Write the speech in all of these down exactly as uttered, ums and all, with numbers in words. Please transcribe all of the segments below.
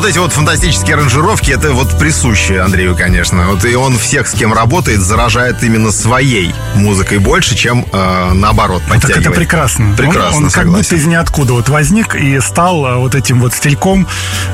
вот эти вот фантастические аранжировки, это вот присущи Андрею, конечно. Вот и он всех, с кем работает, заражает именно своей музыкой больше, чем э, наоборот, подтягивает. Так это прекрасно. Прекрасно, Он, он как будто из ниоткуда вот возник и стал вот этим вот стильком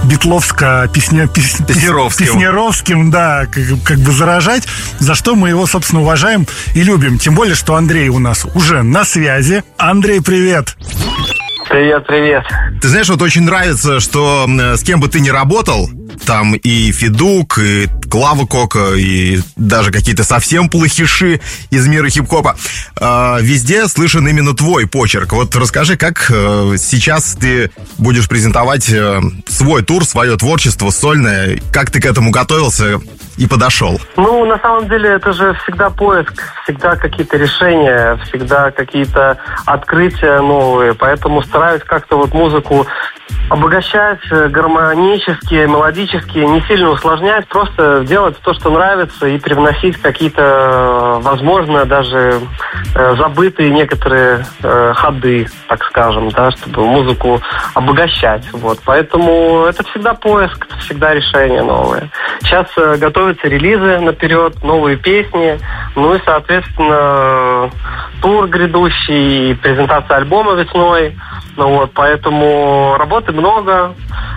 битловско-песнеровским, песнеровским, да, как, как бы заражать, за что мы его, собственно, уважаем и любим. Тем более, что Андрей у нас уже на связи. Андрей, привет! Привет, привет. Ты знаешь, вот очень нравится, что с кем бы ты ни работал, там и Федук, и Клава Кока, и даже какие-то совсем плохиши из мира хип-хопа, э, везде слышен именно твой почерк. Вот расскажи, как э, сейчас ты будешь презентовать э, свой тур, свое творчество сольное, как ты к этому готовился и подошел? Ну, на самом деле, это же всегда поиск, всегда какие-то решения, всегда какие-то открытия новые, поэтому стараюсь как-то вот музыку обогащать гармонически, мелодически, не сильно усложнять, просто делать то, что нравится, и привносить какие-то, возможно, даже забытые некоторые э, ходы, так скажем, да, чтобы музыку обогащать. Вот. Поэтому это всегда поиск, это всегда решение новое. Сейчас э, готовятся релизы наперед, новые песни, ну и, соответственно, тур грядущий, презентация альбома весной. Ну вот, поэтому работы много.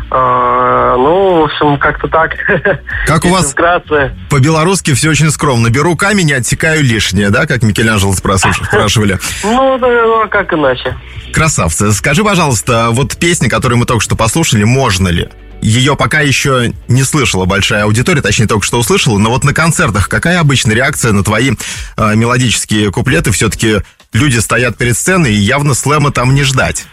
Э, ну, в общем, как-то так. Как у вас вкратце. По-белорусски все очень скромно. Беру камень и отсекаю лишнее, да, как Микеланджело спрашивали? Ну, ну, а как иначе? Красавцы. Скажи, пожалуйста, вот песня, которую мы только что послушали, можно ли? Ее пока еще не слышала большая аудитория, точнее, только что услышала, но вот на концертах какая обычно реакция на твои э, мелодические куплеты? Все-таки люди стоят перед сценой, и явно слэма там не ждать.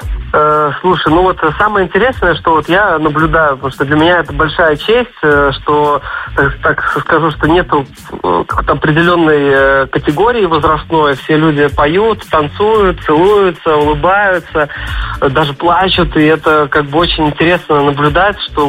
Э, слушай, ну вот самое интересное, что вот я наблюдаю, потому что для меня это большая честь, что, так, так скажу, что нету какой-то определенной категории возрастной, все люди поют, танцуют, целуются, улыбаются, даже плачут, и это как бы очень интересно наблюдать, что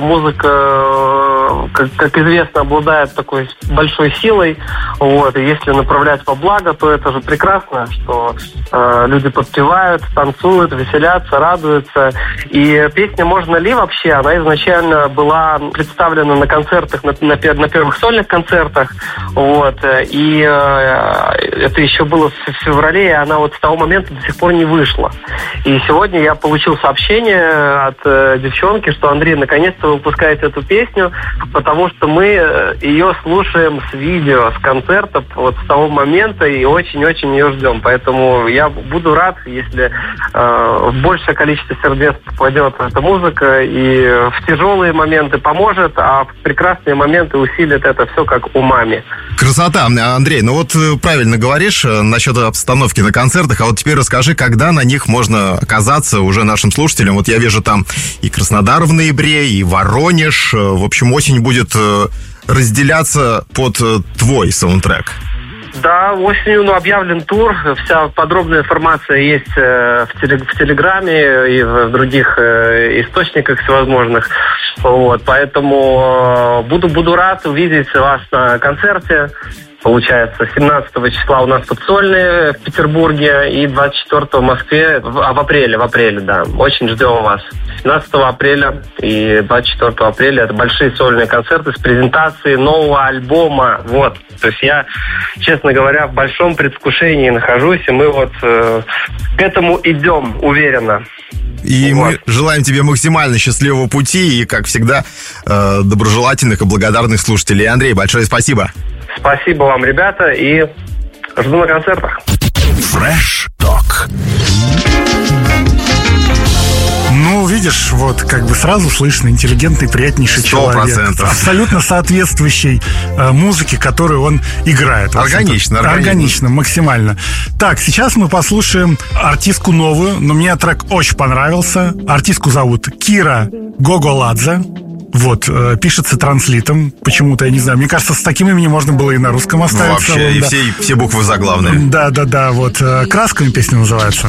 музыка, как, как известно, обладает такой большой силой, вот, и если направлять во благо, то это же прекрасно, что э, люди подпевают, танцуют, веселятся, радуются. И песня «Можно ли» вообще, она изначально была представлена на концертах, на, на, на первых сольных концертах. Вот. И э, это еще было в феврале, и она вот с того момента до сих пор не вышла. И сегодня я получил сообщение от э, девчонки, что Андрей, наконец-то вы выпускаете эту песню, потому что мы ее слушаем с видео, с концертов вот с того момента и очень-очень ее ждем. Поэтому я буду рад, если э, большее количество сердец попадет эта музыка и в тяжелые моменты поможет, а в прекрасные моменты усилит это все как умами. Красота. Андрей, ну вот правильно говоришь насчет обстановки на концертах, а вот теперь расскажи, когда на них можно оказаться уже нашим слушателям. Вот я вижу там и Краснодар в ноябре, и Воронеж. В общем, осень будет разделяться под твой саундтрек. Да, осенью ну, объявлен тур, вся подробная информация есть э, в, телег- в Телеграме и в других э, источниках всевозможных. Вот, поэтому э, буду, буду рад увидеть вас на концерте. Получается, семнадцатого числа у нас тут сольные в Петербурге и двадцать четвёртого в Москве, в, а в апреле, в апреле, да. Очень ждем вас. семнадцатого апреля и двадцать четвёртого апреля это большие сольные концерты с презентацией нового альбома. Вот. То есть я, честно говоря, в большом предвкушении нахожусь, и мы вот э, к этому идем уверенно. И вот. Мы желаем тебе максимально счастливого пути и, как всегда, э, доброжелательных и благодарных слушателей. Андрей, большое спасибо. Спасибо вам, ребята, и жду на концертах. Fresh Talk. Ну, видишь, вот как бы сразу слышно, интеллигентный, приятнейший человек. сто процентов. Абсолютно соответствующий э, музыке, которую он играет. Органично, органично. Органично, максимально. Так, сейчас мы послушаем артистку новую, но мне трек очень понравился. Артистку зовут Кира Гоголадзе. Вот, э, пишется транслитом, почему-то, я не знаю. Мне кажется, с таким именем можно было и на русском оставить. Ну, вообще, целом, и да. все, все буквы заглавные. Да-да-да, вот. Э, «Красками» песня называется.